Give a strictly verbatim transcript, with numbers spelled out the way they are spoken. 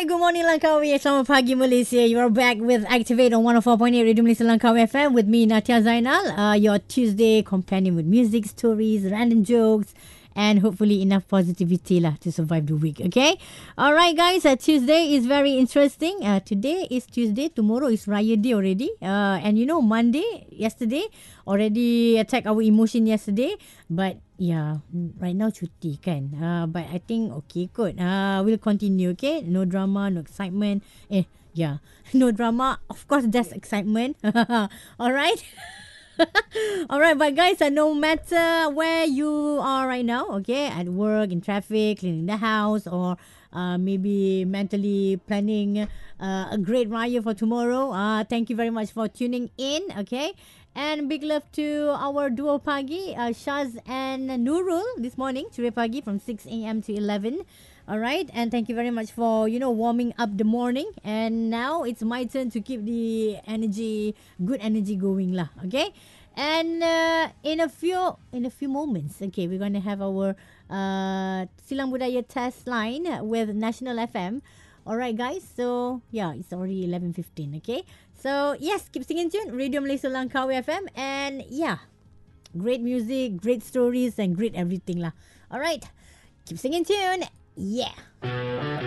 Alright, good morning Langkawi. Selamat pagi Malaysia. You are back with Activate on one oh four point eight Radio Malaysia Langkawi F M with me Natia Zainal, uh, your Tuesday companion with music, stories, random jokes, and hopefully enough positivity lah to survive the week. Okay. Alright guys, uh, Tuesday is very interesting. Uh, today is Tuesday. Tomorrow is Raya Day already. Uh, and you know Monday, yesterday, already attack our emotion yesterday. But yeah, right now cuti kan. Uh, but I think okay kot. Uh, we'll continue. Okay. No drama, no excitement. Eh, yeah. No drama. Of course, there's excitement. Alright. Alright, but guys, uh, no matter where you are right now, okay, at work, in traffic, cleaning the house, or uh, maybe mentally planning uh, a great raya for tomorrow, uh, thank you very much for tuning in, okay. And big love to our duo pagi, uh, Shaz and Nurul this morning, Ceria Pagi from six a.m. to eleven. All right, and thank you very much for, you know, warming up the morning. And now it's my turn to keep the energy, good energy going lah, okay? And uh, in a few in a few moments, okay, we're going to have our uh, Silang Budaya test line with National F M. All right, guys. So, yeah, it's already eleven fifteen, okay? So, yes, keep singing tune. Radio Malaysia Langkawi F M. And, yeah, great music, great stories, and great everything lah. All right, keep singing tune. Yeah.